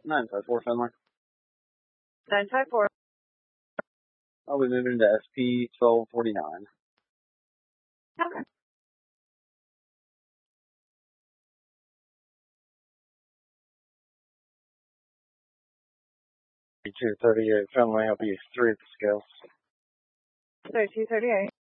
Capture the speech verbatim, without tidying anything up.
nine five four Finley. nine five four. I'll be moving to S P twelve forty-nine. Okay. two thirty-eight Finley, I'll be three at the scale. thirty-two thirty-eight.